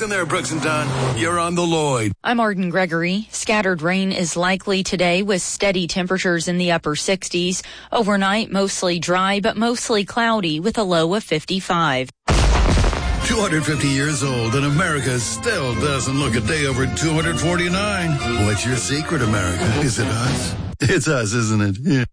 Listen there, Brooks and Dunn. You're on the Lloyd. I'm Arden Gregory. Scattered rain is likely today with steady temperatures in the upper 60s. Overnight, mostly dry, but mostly cloudy with a low of 55. 250 years old, and America still doesn't look a day over 249. What's your secret, America? Is it us? It's us, isn't it? Yeah.